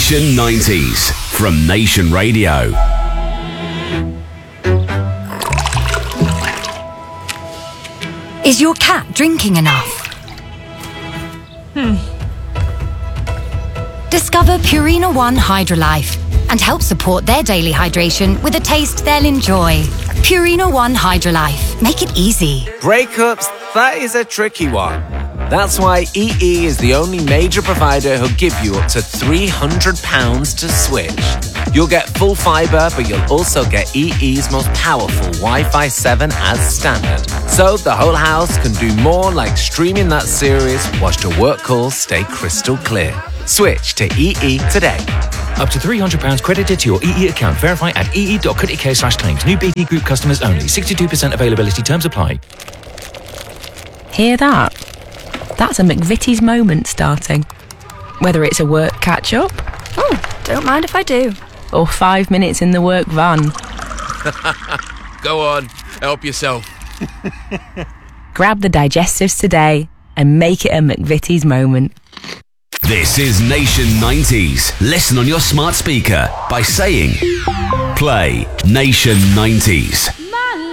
Nation 90s from Nation Radio. Is your cat drinking enough? Discover Purina One Hydrolife and help support their daily hydration with a taste they'll enjoy. Purina One Hydrolife. Make it easy. Breakups, that is a tricky one. That's why EE is the only major provider who'll give you up to £300 to switch. You'll get full fibre, but you'll also get EE's most powerful Wi-Fi 7 as standard. So the whole house can do more, like streaming that series whilst your work calls stay crystal clear. Switch to EE today. Up to £300 credited to your EE account. Verify at ee.co.uk/claims. New BT Group customers only. 62% availability. Terms apply. Hear that? That's a McVitie's moment starting. Whether it's a work catch-up... Oh, don't mind if I do. ...or 5 minutes in the work van. Go on, help yourself. Grab the digestives today and make it a McVitie's moment. This is Nation 90s. Listen on your smart speaker by saying, play Nation 90s.